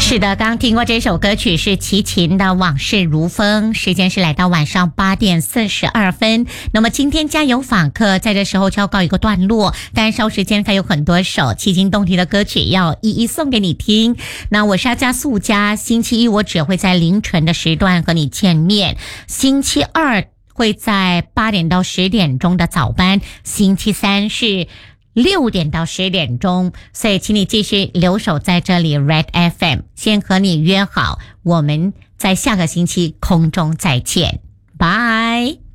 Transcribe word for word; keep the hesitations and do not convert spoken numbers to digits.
是的，刚听过这首歌曲是齐秦的《往事如风》，时间是来到晚上八点四十二分。那么今天加油访客在这时候就要告一个段落，但稍时间还有很多首奇情动听的歌曲要一一送给你听。那我是阿加素佳，星期一我只会在凌晨的时段和你见面，星期二会在八点到十点钟的早班，星期三是六点到十点钟，所以请你继续留守在这里 Red F M， 先和你约好，我们在下个星期空中再见，拜。